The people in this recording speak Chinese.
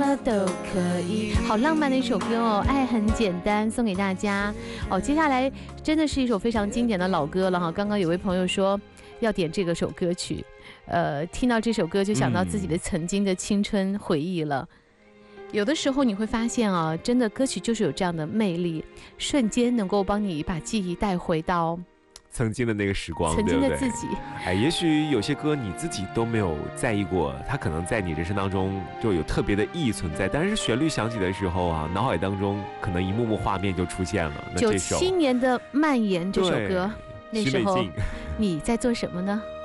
么都可以。好浪漫的一首歌哦，爱很简单，送给大家哦。接下来真的是一首非常经典的老歌了哈。刚刚有位朋友说要点这个首歌曲，听到这首歌就想到自己的曾经的青春回忆了。有的时候你会发现啊，真的歌曲就是有这样的魅力，瞬间能够帮你把记忆带回到曾经的那个时光， 曾经的自己。 哎，也许有些歌你自己都没有在意过，它可能在你人生当中就有特别的意义存在，但是旋律响起的时候啊，脑海当中可能一幕幕画面就出现了。那这首 97年的蔓延这首歌，那时候你在做什么呢？